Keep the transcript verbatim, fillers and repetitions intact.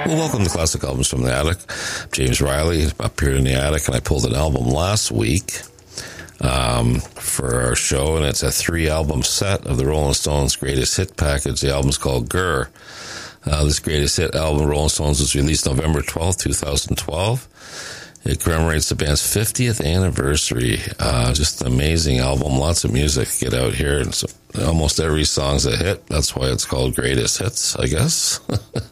Well, welcome to Classic Albums from the Attic. James Riley up here in the attic, and I pulled an album last week um, for our show, and it's a three-album set of the Rolling Stones' greatest hit package. The album's called Gurr. Uh, this greatest hit album, Rolling Stones, was released November twelfth, twenty twelve. It commemorates the band's fiftieth anniversary. Uh, just an amazing album. Lots of music. Get out here. And so almost every song's a hit. That's why it's called Greatest Hits, I guess.